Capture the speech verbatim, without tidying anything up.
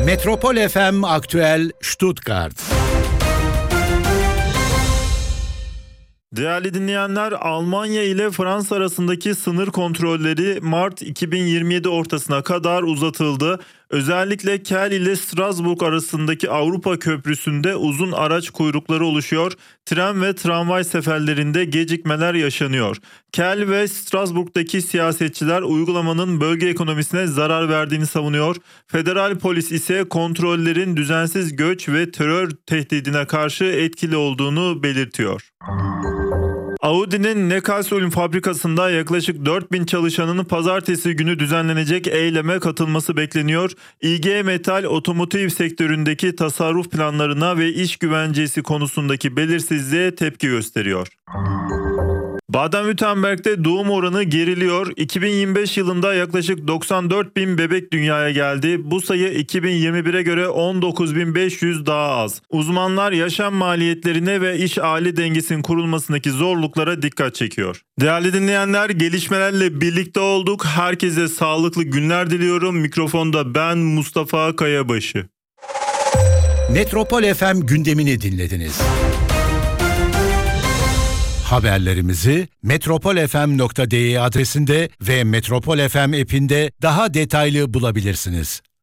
Metropol F M Aktüel Stuttgart. Değerli dinleyenler, Almanya ile Fransa arasındaki sınır kontrolleri Mart iki bin yirmi yedi ortasına kadar uzatıldı. Özellikle Kel ile Strasbourg arasındaki Avrupa Köprüsü'nde uzun araç kuyrukları oluşuyor. Tren ve tramvay seferlerinde gecikmeler yaşanıyor. Kel ve Strasbourg'daki siyasetçiler uygulamanın bölge ekonomisine zarar verdiğini savunuyor. Federal polis ise kontrollerin düzensiz göç ve terör tehdidine karşı etkili olduğunu belirtiyor. Audi'nin Neckarsulm fabrikasında yaklaşık dört bin çalışanının pazartesi günü düzenlenecek eyleme katılması bekleniyor. İ G Metal otomotiv sektöründeki tasarruf planlarına ve iş güvencesi konusundaki belirsizliğe tepki gösteriyor. Baden-Württemberg'de doğum oranı geriliyor. iki bin yirmi beş yılında yaklaşık doksan dört bin bebek dünyaya geldi. Bu sayı iki bin yirmi bire göre on dokuz bin beş yüz daha az. Uzmanlar yaşam maliyetlerine ve iş-aile dengesinin kurulmasındaki zorluklara dikkat çekiyor. Değerli dinleyenler, gelişmelerle birlikte olduk. Herkese sağlıklı günler diliyorum. Mikrofonda ben Mustafa Kayabaşı. Metropol F M gündemini dinlediniz. Haberlerimizi metropol f m nokta d e adresinde ve Metropol F M app'inde daha detaylı bulabilirsiniz.